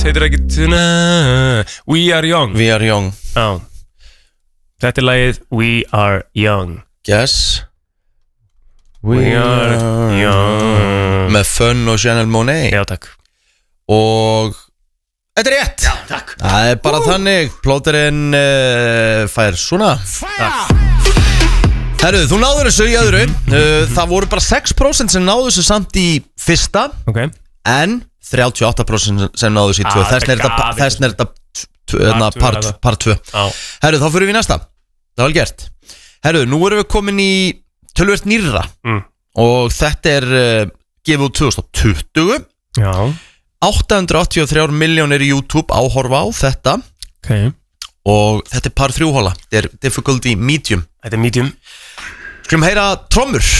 heitir ekki We Are Young. We Are Young. Já. Þetta lagið We Are Young. Yes. We Are Young. Með Fun og Janelle Monáe. Já, takk. Og þetta rétt. Já, takk. Það bara þannig. Plóterinn fær svona. Herru, þú náður þessu í öðru. Það voru bara 6% sem náðu þessu samt í fyrsta. Ok. En 38% sem náðu þessu í 2. Þessn er þetta part 2. Herru, þá fyrir við næsta. Það var gert. Herru, nú erum við komin í tölvöld nýrra. Og þetta er gefið út 2020. Já. 883 miljónir í YouTube áhorfa á þetta. Ok. Og þetta er par 3 hóla. Þetta er difficulty medium. Þetta er medium. Skulum heyra trommur.